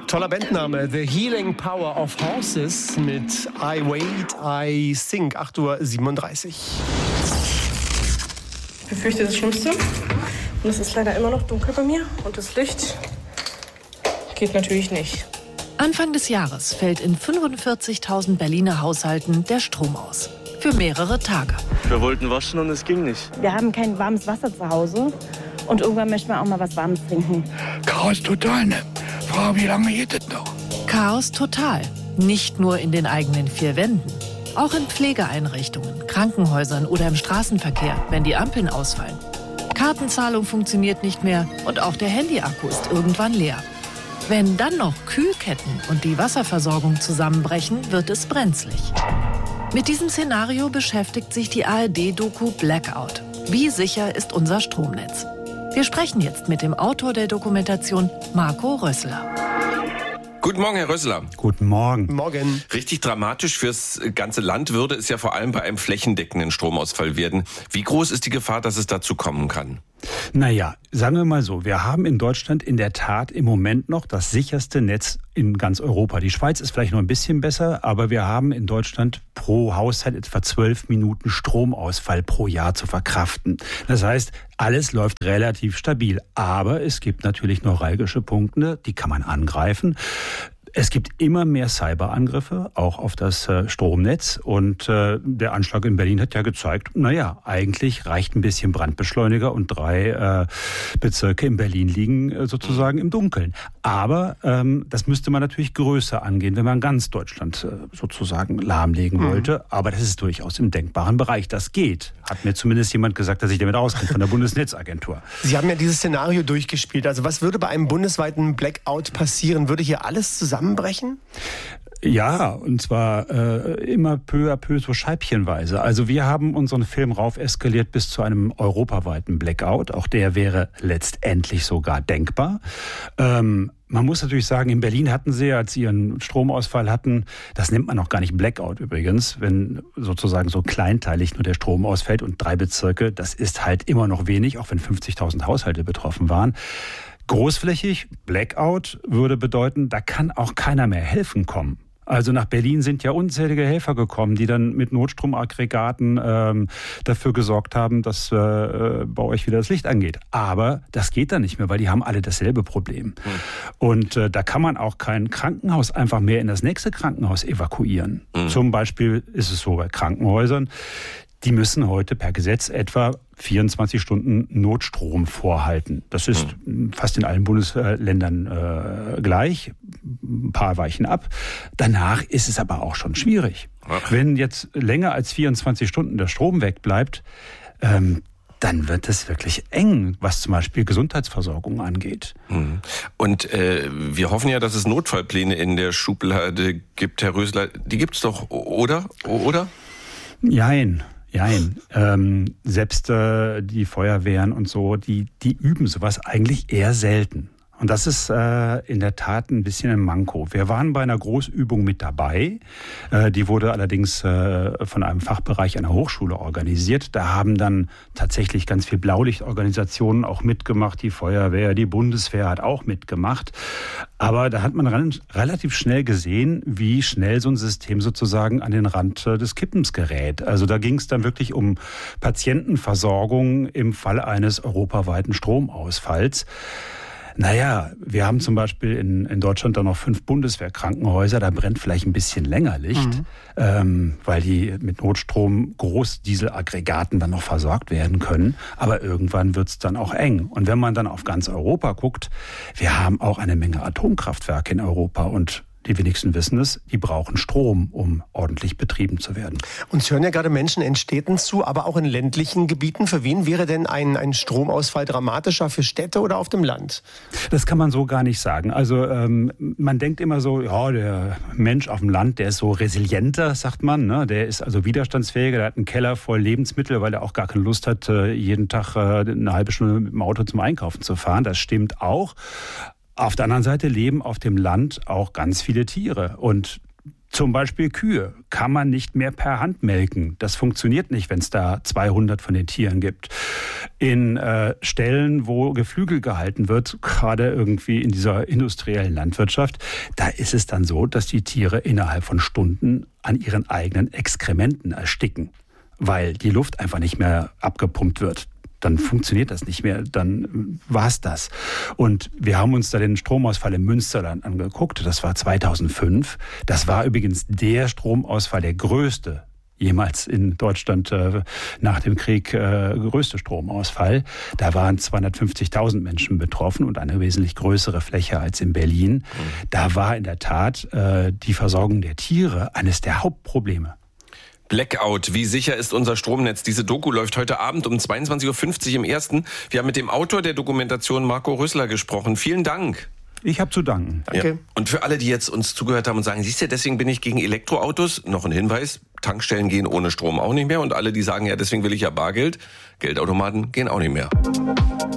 Toller Bandname, The Healing Power of Horses mit I Wait, I Sing, 8:37 Uhr. Ich befürchte das Schlimmste. Und es ist leider immer noch dunkel bei mir. Und das Licht geht natürlich nicht. Anfang des Jahres fällt in 45.000 Berliner Haushalten der Strom aus. Für mehrere Tage. Wir wollten waschen und es ging nicht. Wir haben kein warmes Wasser zu Hause. Und irgendwann möchten wir auch mal was Warmes trinken. Chaos total, ne? Frau, wie lange geht das noch? Chaos total. Nicht nur in den eigenen vier Wänden. Auch in Pflegeeinrichtungen, Krankenhäusern oder im Straßenverkehr, wenn die Ampeln ausfallen. Kartenzahlung funktioniert nicht mehr und auch der Handyakku ist irgendwann leer. Wenn dann noch Kühlketten und die Wasserversorgung zusammenbrechen, wird es brenzlig. Mit diesem Szenario beschäftigt sich die ARD-Doku Blackout. Wie sicher ist unser Stromnetz? Wir sprechen jetzt mit dem Autor der Dokumentation, Marco Rössler. Guten Morgen, Herr Rössler. Guten Morgen. Morgen. Richtig dramatisch fürs ganze Land würde es ja vor allem bei einem flächendeckenden Stromausfall werden. Wie groß ist die Gefahr, dass es dazu kommen kann? Naja, sagen wir mal so, wir haben in Deutschland in der Tat im Moment noch das sicherste Netz in ganz Europa. Die Schweiz ist vielleicht noch ein bisschen besser, aber wir haben in Deutschland pro Haushalt etwa 12 Minuten Stromausfall pro Jahr zu verkraften. Das heißt, alles läuft relativ stabil. Aber es gibt natürlich neuralgische Punkte, die kann man angreifen. Es gibt immer mehr Cyberangriffe, auch auf das Stromnetz. Und der Anschlag in Berlin hat ja gezeigt, naja, eigentlich reicht ein bisschen Brandbeschleuniger und 3 Bezirke in Berlin liegen sozusagen im Dunkeln. Aber das müsste man natürlich größer angehen, wenn man ganz Deutschland sozusagen lahmlegen wollte. Aber das ist durchaus im denkbaren Bereich. Das geht. Hat mir zumindest jemand gesagt, dass ich damit auskennt von der Bundesnetzagentur. Sie haben ja dieses Szenario durchgespielt. Also was würde bei einem bundesweiten Blackout passieren? Würde hier alles zusammenbrechen? Ja, und zwar immer peu à peu, so scheibchenweise. Also wir haben unseren Film rauf eskaliert bis zu einem europaweiten Blackout. Auch der wäre letztendlich sogar denkbar. Man muss natürlich sagen, in Berlin hatten sie, als sie ihren Stromausfall hatten, das nennt man noch gar nicht Blackout übrigens, wenn sozusagen so kleinteilig nur der Strom ausfällt und 3 Bezirke, das ist halt immer noch wenig, auch wenn 50.000 Haushalte betroffen waren. Großflächig, Blackout würde bedeuten, da kann auch keiner mehr helfen kommen. Also nach Berlin sind ja unzählige Helfer gekommen, die dann mit Notstromaggregaten dafür gesorgt haben, dass bei euch wieder das Licht angeht. Aber das geht dann nicht mehr, weil die haben alle dasselbe Problem. Und da kann man auch kein Krankenhaus einfach mehr in das nächste Krankenhaus evakuieren. Zum Beispiel ist es so bei Krankenhäusern, die müssen heute per Gesetz etwa 24 Stunden Notstrom vorhalten. Das ist fast in allen Bundesländern gleich. Ein paar weichen ab. Danach ist es aber auch schon schwierig. Wenn jetzt länger als 24 Stunden der Strom wegbleibt, dann wird es wirklich eng, was zum Beispiel Gesundheitsversorgung angeht. Und wir hoffen ja, dass es Notfallpläne in der Schublade gibt, Herr Rössler. Die gibt es doch, oder? Jein. Selbst die Feuerwehren und so, die üben sowas eigentlich eher selten. Und das ist in der Tat ein bisschen ein Manko. Wir waren bei einer Großübung mit dabei. Die wurde allerdings von einem Fachbereich einer Hochschule organisiert. Da haben dann tatsächlich ganz viele Blaulichtorganisationen auch mitgemacht. Die Feuerwehr, die Bundeswehr hat auch mitgemacht. Aber da hat man relativ schnell gesehen, wie schnell so ein System sozusagen an den Rand des Kippens gerät. Also da ging es dann wirklich um Patientenversorgung im Fall eines europaweiten Stromausfalls. Naja, wir haben zum Beispiel in Deutschland dann noch 5 Bundeswehrkrankenhäuser, da brennt vielleicht ein bisschen länger Licht, weil die mit Notstrom Großdieselaggregaten dann noch versorgt werden können. Aber irgendwann wird's dann auch eng. Und wenn man dann auf ganz Europa guckt, wir haben auch eine Menge Atomkraftwerke in Europa und die wenigsten wissen es, die brauchen Strom, um ordentlich betrieben zu werden. Uns hören ja gerade Menschen in Städten zu, aber auch in ländlichen Gebieten. Für wen wäre denn ein Stromausfall dramatischer, für Städte oder auf dem Land? Das kann man so gar nicht sagen. Also man denkt immer so, ja, der Mensch auf dem Land, der ist so resilienter, sagt man. Ne? Der ist also widerstandsfähiger, der hat einen Keller voll Lebensmittel, weil er auch gar keine Lust hat, jeden Tag eine halbe Stunde mit dem Auto zum Einkaufen zu fahren. Das stimmt auch. Auf der anderen Seite leben auf dem Land auch ganz viele Tiere und Zum Beispiel Kühe kann man nicht mehr per Hand melken. Das funktioniert nicht, wenn es da 200 von den Tieren gibt. In Ställen, wo Geflügel gehalten wird, gerade irgendwie in dieser industriellen Landwirtschaft, da ist es dann so, dass die Tiere innerhalb von Stunden an ihren eigenen Exkrementen ersticken, weil die Luft einfach nicht mehr abgepumpt wird. Dann funktioniert das nicht mehr, dann war's das. Und wir haben uns da den Stromausfall im Münsterland angeguckt, das war 2005. Das war übrigens der Stromausfall, der größte jemals in Deutschland nach dem Krieg größte Stromausfall. Da waren 250.000 Menschen betroffen und eine wesentlich größere Fläche als in Berlin. Da war in der Tat die Versorgung der Tiere eines der Hauptprobleme. Blackout, wie sicher ist unser Stromnetz? Diese Doku läuft heute Abend um 22.50 Uhr im Ersten. Wir haben mit dem Autor der Dokumentation Marco Rösler gesprochen. Vielen Dank. Ich habe zu danken. Danke. Ja. Und für alle, die jetzt uns zugehört haben und sagen, siehst du, deswegen bin ich gegen Elektroautos, noch ein Hinweis, Tankstellen gehen ohne Strom auch nicht mehr. Und alle, die sagen, ja, deswegen will ich ja Bargeld, Geldautomaten gehen auch nicht mehr.